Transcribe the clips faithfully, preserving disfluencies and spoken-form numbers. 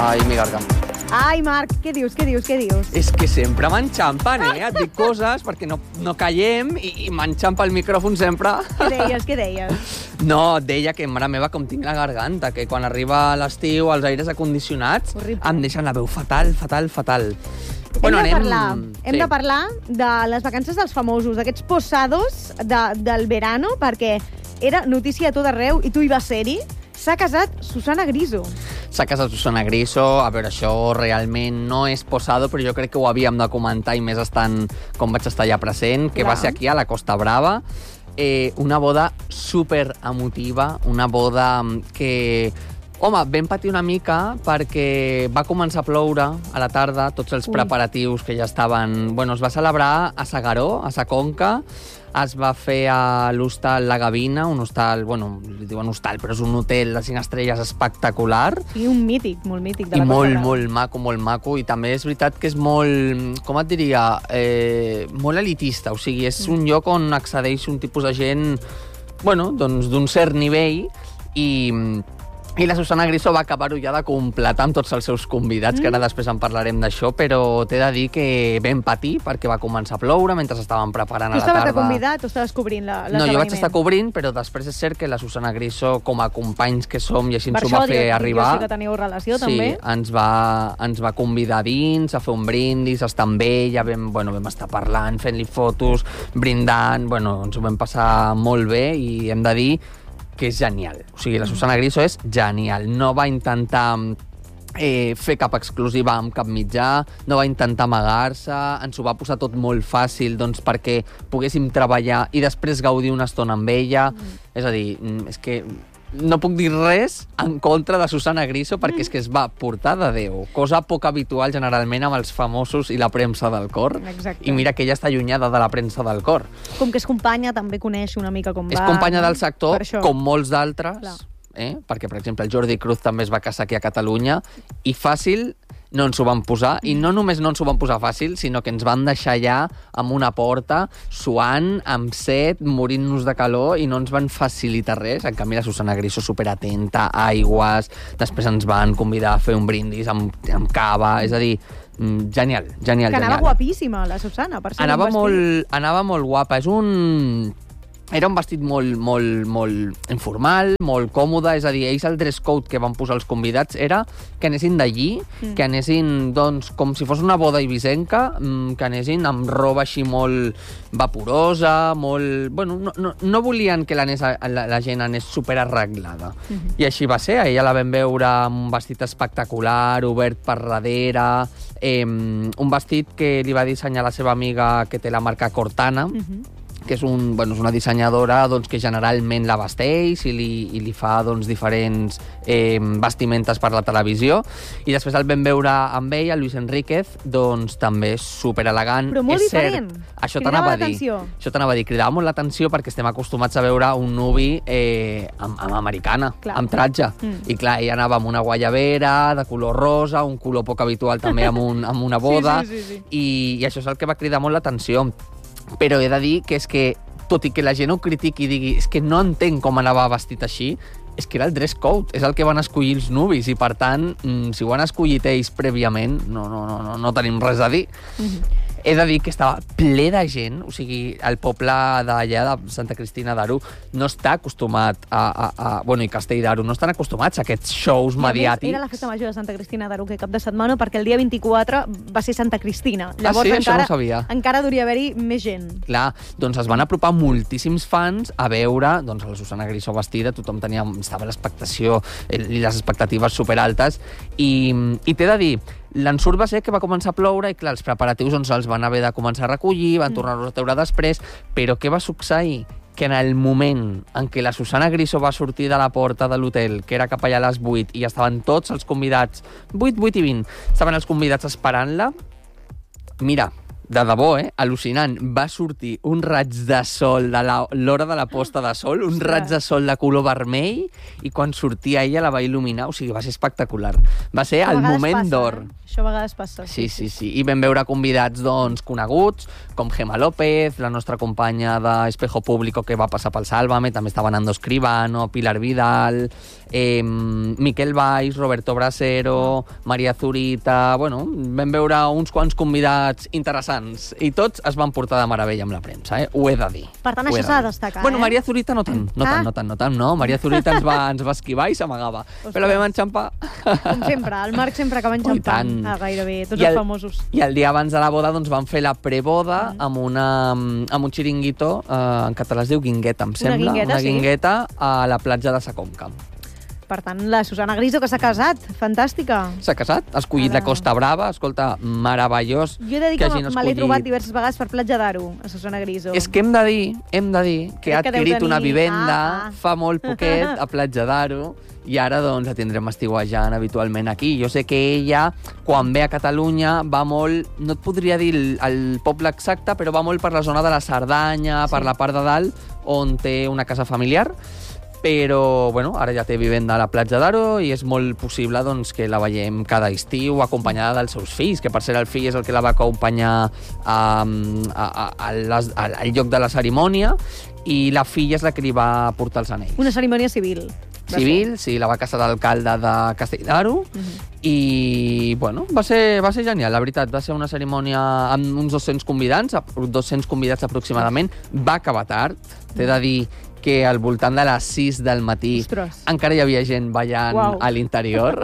Ai, mi garganta. Ai, Marc, què dius, què dius, què dius? És que sempre m'enxampen, eh? Et dic coses perquè no, no callem i, i m'enxampa el micròfon sempre. Què deies, què deies? No, et deia que, mare meva, com tinc la garganta, que quan arriba l'estiu els aires acondicionats Horrible. em deixen la veu fatal, fatal, fatal. Hem, Bueno, de anem... parlar, hem Sí. de parlar de les vacances dels famosos, d'aquests posados de, del verano, perquè era notícia a tot arreu i tu hi vas ser-hi. S'ha casat Susana Griso. S'ha casat Susana Griso, a veure, això realment no és posado, però jo crec que ho havíem de comentar, i més estant com vaig estar allà present, que Clar. va ser aquí a la Costa Brava. Eh, una boda super emotiva, una boda que... Home, vam patir una mica perquè va començar a ploure a la tarda, tots els Ui. preparatius que ja estaven... Bueno, es va celebrar a S'Agaró, a Sa Conca, es va fer a l'hostal La Gavina, un hostal, bueno, li diuen hostal, però és un hotel de cinc estrelles espectacular. Sí, un mític, molt mític de I la molt, Costa Brava. molt maco, molt maco. I també és veritat que és molt, com et diria, eh, molt elitista. O sigui, és un lloc on accedeix un tipus de gent, bueno, doncs d'un cert nivell, i... I la Susana Griso va acabar-ho ja de completar amb tots els seus convidats, mm. que ara després en parlarem d'això, però t'he de dir que vam patir perquè va començar a ploure mentre estàvem preparant Tu a la estaves tarda. de convidat o estaves cobrint la- No, jo vaig l'esdeveniment? estar cobrint, però després és cert que la Susana Griso, com a companys que som, i així Per ens ho això va fer dic, arribar... jo sé que teníeu relació, sí, també. ens va, ens va convidar dins a fer un brindis, a estar amb ella, vam, bueno, vam estar parlant, fent-li fotos, brindant, bueno, ens ho vam passar molt bé, i hem de dir que és genial. O sigui, la Susana Griso és genial. No va intentar eh, fer cap exclusiva amb cap mitjà, no va intentar amagar-se, ens ho va posar tot molt fàcil, doncs, perquè poguéssim treballar i després gaudir una estona amb ella. Mm. És a dir, és que no puc dir res en contra de Susana Griso, perquè és que es va portar de Déu, cosa poc habitual generalment amb els famosos i la premsa del cor. Exacte. I mira que ella està allunyada de la premsa del cor. Com que és companya, també coneix una mica com va. És companya del sector, Per això. com molts d'altres, Clar. eh? perquè, per exemple, el Jordi Cruz també es va casar aquí a Catalunya, i fàcil no ens ho van posar, i no només no ens ho van posar fàcil, sinó que ens van deixar allà amb una porta, suant, amb set, morint-nos de calor, i no ens van facilitar res. En canvi, la Susana Griso superatenta, aigües, després ens van convidar a fer un brindis amb, amb cava, és a dir, mm, genial, genial, Que anava genial. guapíssima, la Susana, per ser Anava un vestit. molt, anava molt guapa. És un... Era un vestit molt, molt, molt informal, molt còmode, és a dir, ells el dress code que van posar els convidats era que anessin d'allí, mm. que anessin, doncs, com si fos una boda ibisenca, que anessin amb roba així molt vaporosa, molt... Bueno, no, no, no volien que l'anés, la, la gent anés superarreglada. Mm-hmm. I així va ser, a ella la vam veure amb un vestit espectacular, obert per darrere, eh, un vestit que li va dissenyar la seva amiga que té la marca Cortana, mm-hmm. que és, un, bueno, és una dissenyadora doncs, que generalment la vesteix i li, i li fa doncs, diferents eh, vestimentes per la televisió. I després el vam veure amb ell, el Luis Enríquez, doncs també superelegant. Però molt és cert, diferent. això Cridava t'anava a dir. l'atenció. Això t'anava a dir, cridava molt l'atenció perquè estem acostumats a veure un nuvi eh, amb, amb americana, Clar. amb tratge. Mm. I clar, ella anava amb una guayabera de color rosa, un color poc habitual també amb, un, amb una boda, Sí, sí, sí, sí. I, i això és el que va cridar molt l'atenció. Però he de dir que és que, tot i que la gent ho critiqui i digui és que no entenc com anava vestit així, és que era el dress code, és el que van escollir els nuvis, i per tant, si ho han escollit ells prèviament, no, no, no, no, no tenim res a dir. Mm-hmm. He de dir que estava ple de gent, o sigui, el poble d'allà, de Santa Cristina d'Aro, no està acostumat a, a, a... Bueno, i Castell d'Aro, no estan acostumats a aquests shows I a mediàtics. més, era la festa major de Santa Cristina d'Aro que cap de setmana, perquè el dia vint-i-quatre va ser Santa Cristina. Llavors, ah, sí? Això encara, no ho sabia. encara hauria d'haver-hi més gent. Clar, doncs es van apropar moltíssims fans a veure doncs, la Susana Griso vestida, tothom tenia, estava l'expectació i les expectatives superaltes, i, i t'he de dir, l'ensurt va ser que va començar a ploure i, clar, els preparatius doncs, els van haver de començar a recollir, van tornar-los a treure després, però què va succeir? Que en el moment en què la Susana Griso va sortir de la porta de l'hotel, que era cap allà a les vuit, i estaven tots els convidats, vuit, vuit i vint, estaven els convidats esperant-la, mira, de debò, eh? Al·lucinant. Va sortir un raig de sol de l'hora de la posta de sol, un raig de sol de color vermell, i quan sortia ella la va il·luminar, o sigui, va ser espectacular. Va ser el moment d'or. Eh? Això a vegades passa. Sí, sí, sí. I vam veure convidats, doncs, coneguts, com Gemma López, la nostra companya d'Espejo Público que va passar pel Sálvame, també estava Nando Escribano, Pilar Vidal, eh, Miquel Valls, Roberto Brasero, Maria Zurita... Bueno, vam veure uns quants convidats interessants i tots es van portar de meravella amb la premsa, eh? Ho he de dir. Per tant, això s'ha de destacar, bueno, eh? Maria Zurita no tant, no tant, no tant, no tant, no. Maria Zurita ens va, ens va esquivar i s'amagava. Però la vam enxampar. Com sempre, el Marc sempre acaba enxampant. Ah, gairebé, tots els famosos. I el dia abans de la boda doncs, van fer la preboda mm. amb, una, amb un xiringuito, eh, en català es diu guingueta, em sembla. Una guingueta, una guingueta sí. a la platja de Sa Conca. Per tant, la Susana Griso, que s'ha casat. Fantàstica. S'ha casat, ha escollit Ara... la Costa Brava. Escolta, meravellós. Jo he de dir que, que me escollit... l'he trobat diverses vegades per Platja d'Aro, a Susana Griso. És que hem de dir, hem de dir que Crec ha adquirit tenir... una vivenda ah, ah. fa molt poquet a Platja d'Aro i ara doncs la tindrem estiuejant habitualment aquí. Jo sé que ella, quan ve a Catalunya, va molt, no et podria dir el, el poble exacte, però va molt per la zona de la Cerdanya, sí. per la part de dalt, on té una casa familiar. Però, bueno, ara ja té vivenda a la Platja d'Aro i és molt possible doncs, que la veiem cada estiu acompanyada dels seus fills, que per ser el fill és el que la va acompanyar a, a, a, a les, a, al lloc de la cerimònia i la filla és la que li va portar els anells. Una cerimònia civil. Civil, sí, la va casar l'alcalde de Castell d'Aro uh-huh. i, bueno, va ser, va ser genial, la veritat. Va ser una cerimònia amb uns dos-cents convidats, dos-cents convidats aproximadament. Va acabar tard, t'he de dir que al voltant de les sis del matí Ostres. encara hi havia gent ballant wow. a l'interior.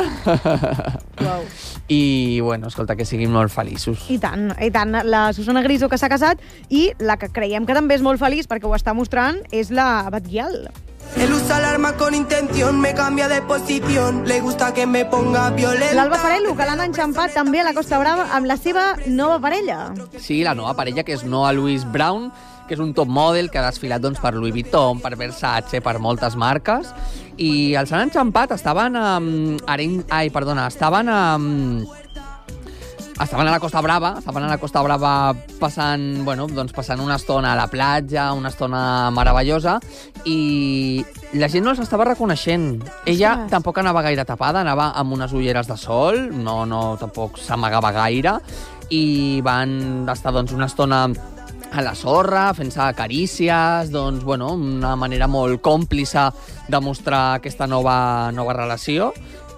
Wow. I, bueno, escolta, que siguin molt feliços. I tant, i tant. La Susana Griso, que s'ha casat, i la que creiem que també és molt feliç, perquè ho està mostrant, és la Batguial. Él usa el arma con intención, me cambia de posición, le gusta que me ponga violenta. L'Alba Farello, que l'han enxampat també a la Costa Brava amb la seva nova parella. Sí, la nova parella, que és Noah Louise Brown, que és un top model que ha desfilat doncs, per Louis Vuitton, per Versace, per moltes marques, i els han enxampat, estaven a... Aren... Ai, perdona, estaven a... Estaven a la Costa Brava, estaven a la Costa Brava passant, bueno, doncs passant una estona a la platja, una estona meravellosa, i la gent no els estava reconeixent. Ella Ostres. tampoc anava gaire tapada, anava amb unes ulleres de sol, no, no tampoc s'amagava gaire, i van estar doncs, una estona a la sorra, fent-se carícies, doncs, bueno, una manera molt còmplice de mostrar aquesta nova, nova relació.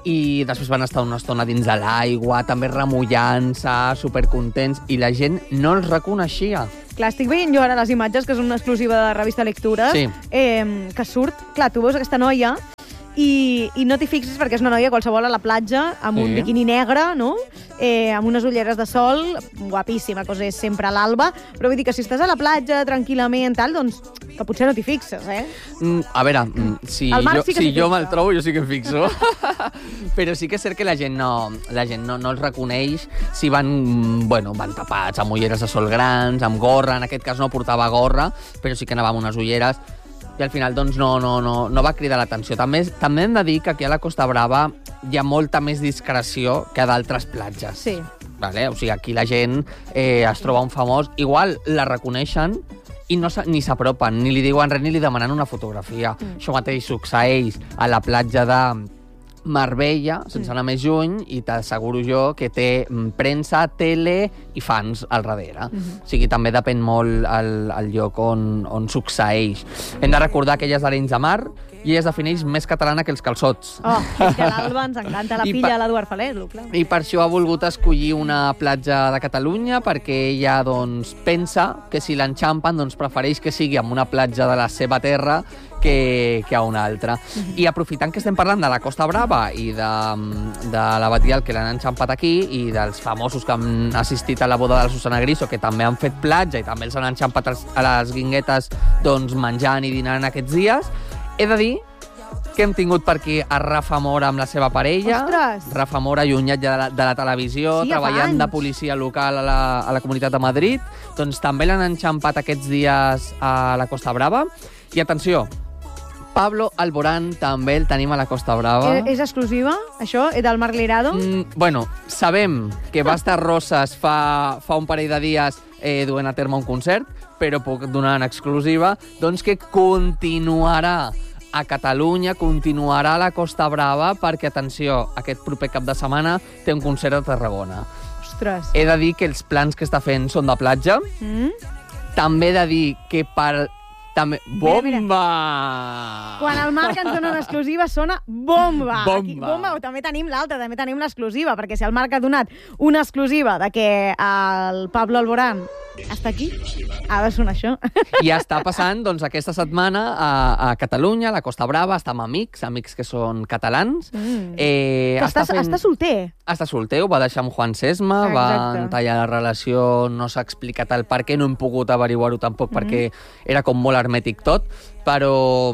I després van estar una estona dins de l'aigua, també remullant-se, supercontents, i la gent no els reconeixia. Clar, estic veient jo ara les imatges, que és una exclusiva de la revista Lectura, sí. eh, que surt, clar, tu veus aquesta noia i, i no t'hi fixes perquè és una noia qualsevol a la platja, amb sí. un biquini negre, no? Eh, amb unes ulleres de sol, guapíssima, cosa és sempre a l'alba, però vull dir que si estàs a la platja tranquil·lament, tal, doncs que potser no t'hi fixes, eh? Mm, a veure, si jo, sí si jo me'l trobo, jo sí que em fixo. Però sí que és cert que la gent no, la gent no, no els reconeix si van, bueno, van tapats, amb ulleres de sol grans, amb gorra, en aquest cas no portava gorra, però sí que anava amb unes ulleres, i al final doncs, no, no, no, no va cridar l'atenció. També, també hem de dir que aquí a la Costa Brava hi ha molta més discreció que a d'altres platges. Sí. Vale? O sigui, aquí la gent eh, es troba un famós, igual la reconeixen i no, ni s'apropen, ni li diuen res, ni li demanen una fotografia. Mm. Això mateix succeeix a la platja de Marbella, sense anar més lluny, i t'asseguro jo que té premsa, tele i fans al darrere. Mm-hmm. O sigui, també depèn molt el, el lloc on, on succeeix. Hem de recordar que ella és d'Arenys de Mar i ella es defineix més catalana que els calçots. Oh, és que l'Alba ens encanta, la filla de l'Eduard Falero, clar. I per això ha volgut escollir una platja de Catalunya, perquè ella doncs, pensa que si l'enxampen doncs, prefereix que sigui en una platja de la seva terra que, que a una altra. Mm-hmm. I aprofitant que estem parlant de la Costa Brava i de, de la Batguial, que l'han enxampat aquí, i dels famosos que han assistit a la boda de la Susana Griso, que també han fet platja i també els han enxampat a les guinguetes doncs, menjant i dinant aquests dies, he de dir que hem tingut per aquí a Rafa Mora amb la seva parella. Ostres! Rafa Mora, allunyat ja de la, de la televisió, sí, treballant abans. de policia local a la, a la Comunitat de Madrid. Doncs també l'han enxampat aquests dies a la Costa Brava. I atenció, Pablo Alborán també el tenim a la Costa Brava. Eh, és exclusiva, això? Del Marc Lirado? Mm, bueno, sabem que va estar a Roses fa, fa un parell de dies eh, duent a terme un concert, però puc donar en exclusiva doncs, que continuarà a Catalunya, continuarà a la Costa Brava, perquè, atenció, aquest proper cap de setmana té un concert a Tarragona. Ostres. He de dir que els plans que està fent són de platja. Mm? També he de dir que per... També... Bomba! Mira, mira. Quan el Marc ens dona una exclusiva, sona bomba. Bomba. Aquí, bomba, o també tenim l'altra, també tenim l'exclusiva, perquè si el Marc ha donat una exclusiva de que el Pablo Alborán està aquí, ha de sonar això. I està passant doncs, aquesta setmana a, a Catalunya, a la Costa Brava, està amb amics, amics que són catalans. Mm. Eh, està, està, fent... està solter. Està solter, ho va deixar amb Juan Sesma, Exacte. Va tallar la relació, no s'ha explicat el per què, no hem pogut averiguar-ho tampoc, mm. perquè era com molt hermètic tot, però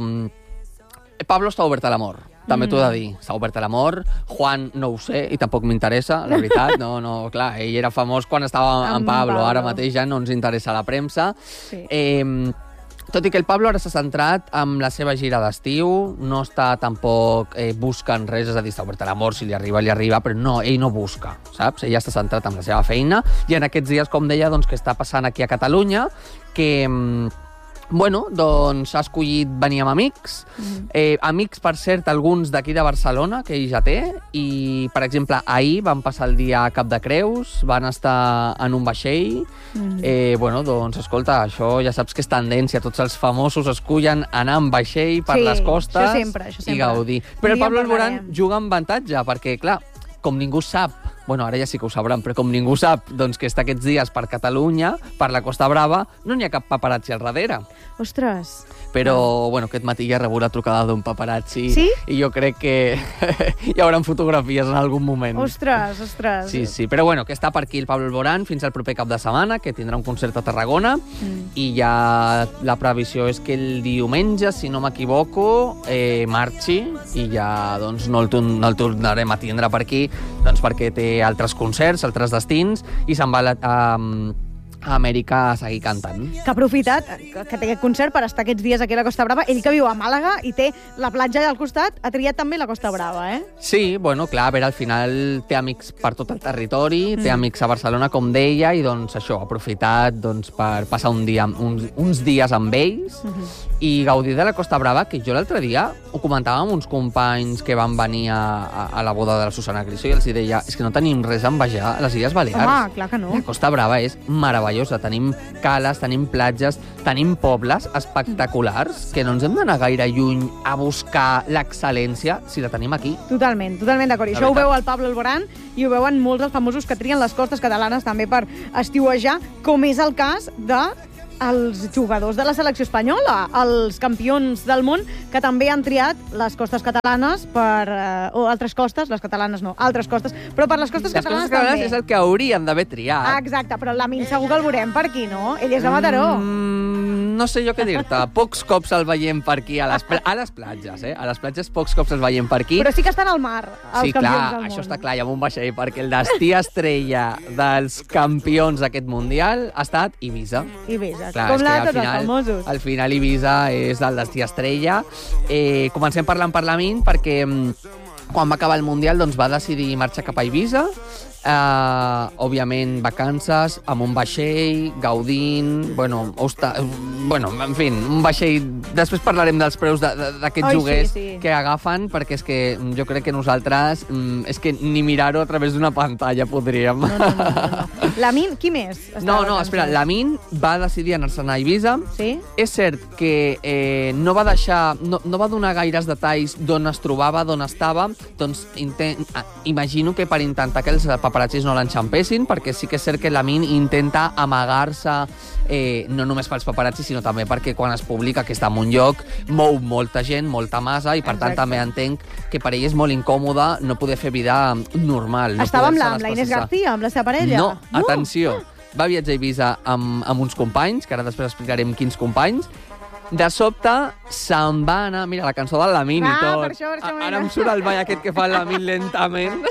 Pablo està obert a l'amor. També t'ho he de dir, s'ha obert a l'amor. Juan no ho sé i tampoc m'interessa, la veritat. No, no, clar, ell era famós quan estava amb, amb Pablo. Pablo, ara mateix ja no ens interessa la premsa. Sí. Eh, tot i que el Pablo ara s'ha centrat en la seva gira d'estiu, no està tampoc eh, buscant res, és a dir, està obert a l'amor, si li arriba, li arriba, però no, ell no busca, saps? Ell està centrat en la seva feina i en aquests dies, com deia, doncs, que està passant aquí a Catalunya, que... Bueno, doncs ha escollit venir amb amics. Mm. Eh, amics, per cert, alguns d'aquí de Barcelona, que ell ja té. I, per exemple, ahir van passar el dia a Cap de Creus, van estar en un vaixell. Mm. Eh, bueno, doncs, escolta, això ja saps que és tendència. Tots els famosos escullen anar en vaixell per sí, les costes això sempre, això sempre. I gaudir. Però el Pablo Alborán juga amb avantatge, perquè, clar, com ningú sap, bueno, ara ja sí que ho sabran, però com ningú sap doncs, que està aquests dies per Catalunya, per la Costa Brava, no n'hi ha cap paparazzi al darrere. Ostres. Però, bueno, aquest matí ja he rebut la trucada d'un paparazzi. Sí? I jo crec que hi haurà fotografies en algun moment. Ostres, ostres. Sí, sí. Però, bueno, que està per aquí el Pablo Alborán fins al proper cap de setmana, que tindrà un concert a Tarragona. Mm. I ja la previsió és que el diumenge, si no m'equivoco, eh, marxi i ja doncs, no, el, no el tornarem a tindre per aquí, doncs, perquè té altres concerts, altres destins, i se'n va a... a a Amèrica a seguir cantant. Que ha aprofitat que té aquest concert per estar aquests dies aquí a la Costa Brava. Ell que viu a Màlaga i té la platja allà al costat, ha triat també la Costa Brava, eh? Sí, bueno, clar, a veure, al final té amics per tot el territori, mm. té amics a Barcelona, com deia, i doncs això, ha aprofitat doncs, per passar un dia, uns, uns dies amb ells mm -hmm. i gaudir de la Costa Brava, que jo l'altre dia ho comentava amb uns companys que van venir a, a, a la boda de la Susana Griso i els deia, és que no tenim res a envejar a les Illes Balears. Home, clar que no. La Costa Brava és meravellosa. Tenim cales, tenim platges, tenim pobles espectaculars que no ens hem d'anar gaire lluny a buscar l'excel·lència si la tenim aquí. Totalment, totalment d'acord. I això ho veu el Pablo Alborán i ho veuen molts dels famosos que trien les costes catalanes també per estiuejar, com és el cas de els jugadors de la selecció espanyola, els campions del món, que també han triat les costes catalanes per... Eh, o altres costes, les catalanes no, altres costes, però per les costes les catalanes, costes catalanes també. És el que haurien d'haver triat. Ah, exacte, però l'Amin segur que el veurem per aquí, no? Ell és de Mataró. Mm, no sé jo què dir-te. Pocs cops el veiem per aquí, a les, pla a les platges, eh? A les platges pocs cops el veiem per aquí. Però sí que estan al mar, els sí, campions clar, del món. això està clar, i amb un vaixell, perquè el destí estrella dels campions d'aquest Mundial ha estat Ibiza. Ibiza, clar, com la tots final, famosos. al final Ibiza és el destí estrella. Eh, comencem parlant per l'Amin perquè quan va acabar el Mundial doncs, va decidir marxar cap a Ibiza. Uh, òbviament, vacances, amb un vaixell, gaudint, bueno, hosta, bueno, en fi, un vaixell... Després parlarem dels preus d'aquests joguers sí, sí. que agafen, perquè és que jo crec que nosaltres, és que ni mirar-ho a través d'una pantalla podríem. No, no, no, no. L'Amin, qui més? No, no, espera, l'Amin va decidir anar-se'n a Ibiza. Sí? És cert que eh, no va deixar, no, no va donar gaires detalls d'on es trobava, d'on estava, doncs intent, imagino que per intentar que els paparazzis no l'enxampessin, perquè sí que és cert que l'Amin intenta amagar-se eh, no només pels paparazzis, sinó també perquè quan es publica que està en un lloc mou molta gent, molta massa, i per Exacte. tant també entenc que per ell és molt incòmode no poder fer vida normal. Estava no amb la, amb la Inés García, amb la seva parella? No, no, atenció. Va viatjar a Ibiza amb, amb uns companys, que ara després explicarem quins companys. De sobte se'n va anar... Mira, la cançó de l'Amin ah, i tot. Per això, per això Ara em surt el ball aquest que fa l'Amin lentament.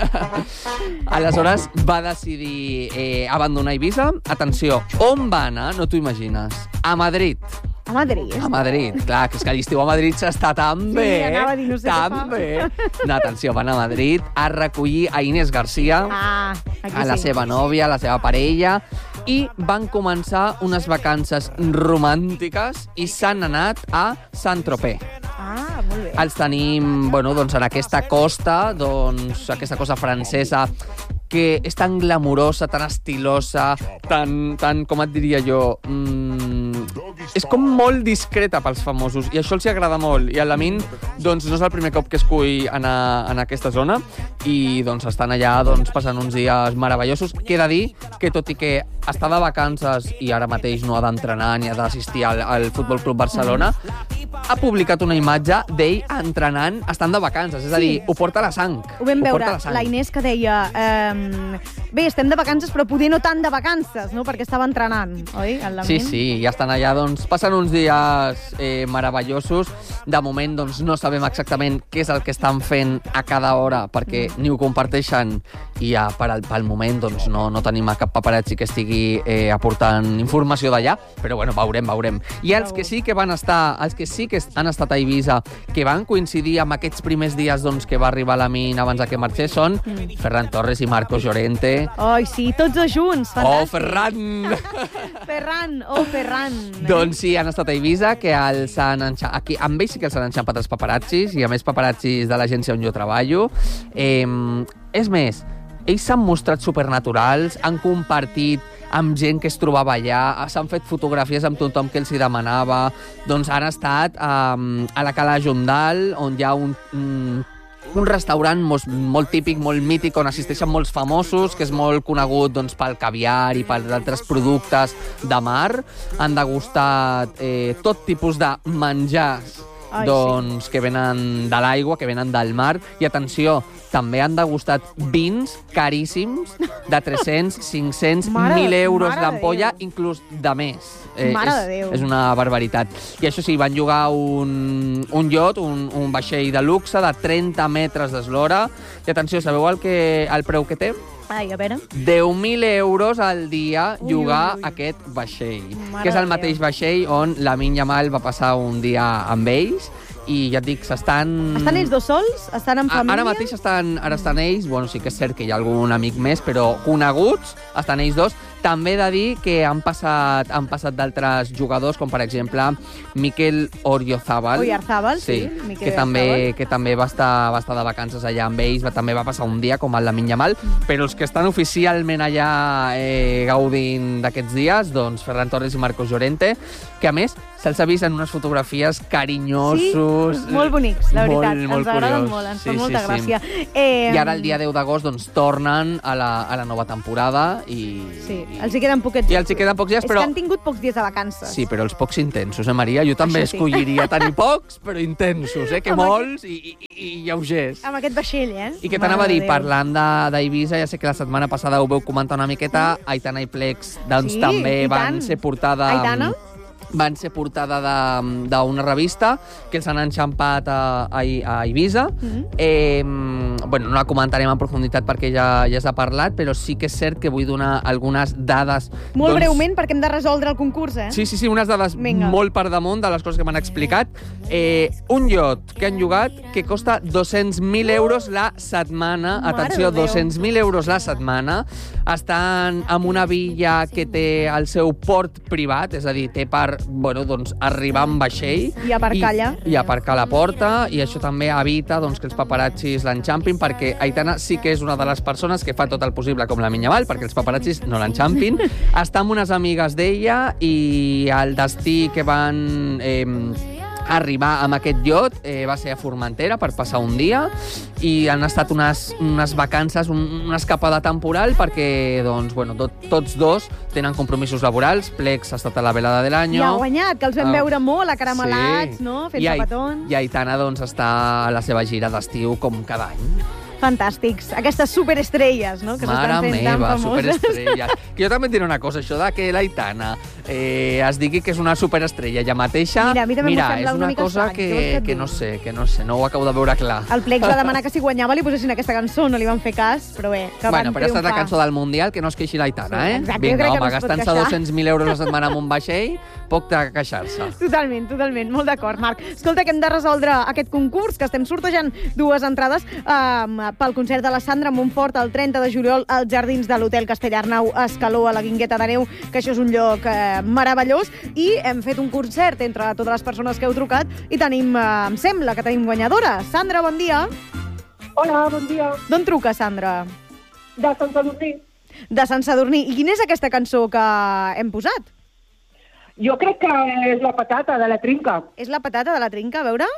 Aleshores va decidir eh, abandonar Ibiza. Atenció, on va anar? No t'ho imagines. A Madrid. A Madrid. A Madrid, clar, que és que l'estiu a Madrid s'està tan bé. Sí, anava a dir, no sé tan què fa. bé. No, atenció, van a Madrid a recollir a Inés García, Ah, aquí a la sí. seva nòvia, a la seva parella, i van començar unes vacances romàntiques i s'han anat a Saint-Tropez. Ah, molt bé. Els tenim, bueno, doncs en aquesta costa, doncs aquesta costa francesa que és tan glamurosa, tan estilosa, tan, tan com et diria jo, mmm, és com molt discreta pels famosos, i això els agrada molt. I a Lamin, doncs, no és el primer cop que escull anar en aquesta zona, i doncs estan allà doncs, passant uns dies meravellosos. Queda dir que, tot i que està de vacances i ara mateix no ha d'entrenar ni ha d'assistir al, al Futbol Club Barcelona, ha publicat una imatge d'ell entrenant estant de vacances, és a dir, ho porta a la sang. Ho vam ho veure, la, sang. la Inés que deia eh, bé, estem de vacances però poder no tant de vacances, no? Perquè estava entrenant, oi? El sí, sí, i estan allà, doncs, passen uns dies eh, meravellosos. De moment, doncs, no sabem exactament què és el que estan fent a cada hora, perquè mm. ni ho comparteixen, i ja per al, pel moment, doncs, no, no tenim a cap paparazzi que estigui eh, aportant informació d'allà, però, bueno, veurem, veurem. I els que sí que van estar, els que sí que han estat a Eivissa, que van coincidir amb aquests primers dies, doncs, que va arribar a Lamin abans que marxés, són mm. Ferran Torres i Marcos Llorente. Ai, sí, tots dos junts, fantàstic. Oh, Ferran! Ferran, oh, Ferran. Eh? Doncs sí, han estat a Eivissa, que els han enxampat, aquí, amb ells sí que els han enxampat els paparazzis, i a més paparazzis de l'agència on jo treballo. Eh, és més, ells s'han mostrat supernaturals, han compartit amb gent que es trobava allà, s'han fet fotografies amb tothom que els hi demanava. Doncs han estat um, a la Cala Jondal, on hi ha un, un, un restaurant molt, molt típic, molt mític, on assisteixen molts famosos, que és molt conegut doncs, pel caviar i per altres productes de mar. Han degustat eh, tot tipus de menjars Ai, doncs, sí. que venen de l'aigua, que venen del mar. I atenció, també han degustat vins caríssims de tres-cents, cinc-cents, mil euros l'ampolla, inclús de més. Eh, Mare és, de Déu. És una barbaritat. I això sí, van llogar un, un iot, un, un vaixell de luxe de trenta metres d'eslora. I atenció, sabeu el, que, el preu que té? Ai, a veure. deu mil euros al dia llogar ui, ui. aquest vaixell. Mare que és el de mateix Déu. vaixell on Lamine Yamal va passar un dia amb ells. I ja et dic, s'estan... Estan ells dos sols? Estan en família? Ara mateix estan, ara estan ells, bueno, sí que és cert que hi ha algun amic més, però coneguts estan ells dos. També he de dir que han passat, han passat d'altres jugadors, com per exemple Mikel Oriozábal. Oyarzábal, sí. sí Mikel que, també, Oyarzábal. que també va estar, va estar de vacances allà amb ells, va, també va passar un dia com el Lamine Yamal, però els que estan oficialment allà eh, gaudint d'aquests dies, doncs Ferran Torres i Marcos Llorente, que a més se'ls ha vist en unes fotografies carinyosos. Sí, molt bonics, la veritat. Molt, molt ens agraden curiós. molt, ens sí, fan sí, molta sí. gràcia. Eh, I ara el dia deu d'agost doncs, tornen a la, a la nova temporada i... Sí, els hi queden poquets I els hi queden pocs dies, és però... que han tingut pocs dies de vacances. Sí, però els pocs intensos, eh, Maria? Jo també Això sí. escolliria tenir pocs, però intensos, eh? Que Amb molts i, i, i lleugers. Amb aquest vaixell, eh? I què t'anava a Mare dir, de Déu. parlant d'Eivissa, ja sé que la setmana passada ho veu comentar una miqueta, Aitana i Plex doncs, Sí, també i van tant. ser portada... Aitana? van ser portada d'una revista que els han enxampat a, a, a Eivissa. Mm-hmm. eh, bueno, no la comentarem en profunditat perquè ja, ja s'ha parlat, però sí que és cert que vull donar algunes dades... Molt doncs, breument, perquè hem de resoldre el concurs, eh? Sí, sí, sí, unes dades Vinga. molt per damunt de les coses que m'han explicat. Eh, un iot que han llogat que costa dos-cents mil euros la setmana. Mare Atenció, de Déu. dos-cents mil euros la setmana. Estan en una villa que té el seu port privat, és a dir, té per bueno, doncs, arribar amb vaixell. I aparcar allà. I, I aparcar a la porta, i això també evita doncs, que els paparazzis l'enxampin, perquè Aitana sí que és una de les persones que fa tot el possible com la Minyamal, perquè els paparazzis no l'enxampin. Està amb unes amigues d'ella i el destí que van... Eh, arribar amb aquest iot eh, va ser a Formentera per passar un dia i han estat unes, unes vacances, un, una escapada temporal perquè doncs, bueno, tot, tots dos tenen compromisos laborals. Plex ha estat a la velada de l'any. I ha guanyat, que els vam Ah. veure molt acaramelats, Sí. no? Fent I, zapatons. I Aitana doncs, està a la seva gira d'estiu com cada any. Fantàstics. Aquestes superestrelles, no? Que Mare s'estan fent tan meva, famoses. superestrelles. Que jo també et diré una cosa, això de que l'Aitana eh, es digui que és una superestrella ella mateixa, Mira, a mi també m'ho mira sembla és una una mica cosa estrany. Què vols que que, et que no digui? sé, que no sé, no ho acabo de veure clar. El Plex va demanar que si guanyava li posessin aquesta cançó, no li van fer cas, però bé, que Bueno, van però ha estat la triomfar. cançó del Mundial, que no es queixi l'Aitana, Sí, eh? exacte, jo Vinga, crec que home, no es pot gastant-se queixar. dos-cents mil euros la setmana en un vaixell, tampoc t'ha de queixar-se. Totalment, totalment. Molt d'acord, Marc. Escolta, que hem de resoldre aquest concurs, que estem sortejant dues entrades um, pel concert de la Sandra Montfort el trenta de juliol als jardins de l'Hotel Castellarnau a Escaló, a la Guingueta de Neu, que això és un lloc eh, meravellós, i hem fet un concert entre totes les persones que heu trucat i tenim, eh, em sembla que tenim guanyadora. Sandra, bon dia. Hola, bon dia. D'on truca, Sandra? De Sant Sadurní. De Sant Sadurní. I quina és aquesta cançó que hem posat? Jo crec que és la patata de la trinca. És la patata de la trinca, a veure?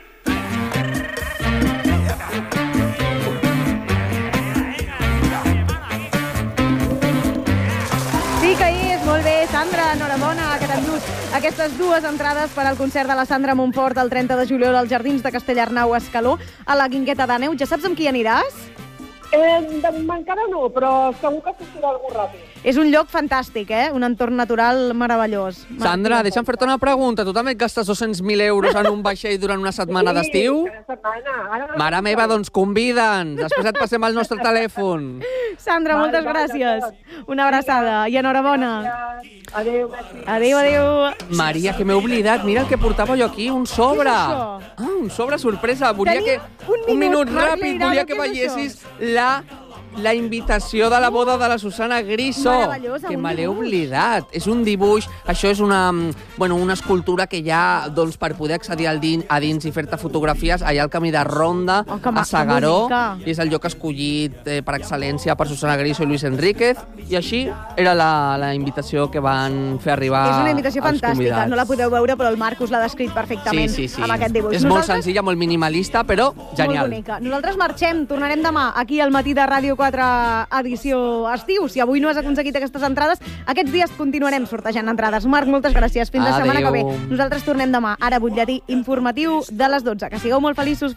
Sí que és, molt bé, Sandra, enhorabona, que t'han dut aquestes dues entrades per al concert de la Sandra Montfort el trenta de juliol als jardins de Castellarnau a Escaló, a la Guingueta de Neu. Ja saps amb qui aniràs? Eh, encara no, però segur que sortirà algú ràpid. És un lloc fantàstic, eh? Un entorn natural meravellós. Sandra, deixa'm fer-te una pregunta. Tu també et gastes dos-cents mil euros en un vaixell durant una setmana Sí, d'estiu? cada setmana. Ara no Mare sé meva, com. doncs convida'ns. Després et passem el nostre telèfon. Sandra, Val, moltes val, gràcies. d'acord. Una abraçada i enhorabona. Adéu, merci. Adéu, adéu. Maria, que m'he oblidat. Mira el que portava jo aquí, un sobre. Què és això? Ah, un sobre sorpresa. Volia Tenim que... un minut, Marc ràpid. Leirado, Volia que què és veiessis la... la invitació de la boda de la Susana Griso, Meravellosa, que un me l'he dibuix. oblidat. És un dibuix, això és una, bueno, una escultura que hi ha doncs, per poder accedir al din, a dins i fer-te fotografies allà al camí de Ronda, Oh, que ma- a S'Agaró, que bonica. i és el lloc escollit eh, per excel·lència per Susana Griso i Luis Enríquez, i així era la, la invitació que van fer arribar És una invitació als fantàstica, convidats. no la podeu veure, però el Marc us l'ha descrit perfectament Sí, sí, sí. amb aquest dibuix. És molt senzilla, molt minimalista, però genial. Molt bonica. Nosaltres marxem, tornarem demà aquí al matí de Ràdio quatre edició estiu. Si avui no has aconseguit aquestes entrades, aquests dies continuarem sortejant entrades. Marc, moltes gràcies. Fins la setmana que ve. Adéu. Nosaltres tornem demà. Ara, butlletí informatiu de les dotze. Que sigueu molt feliços.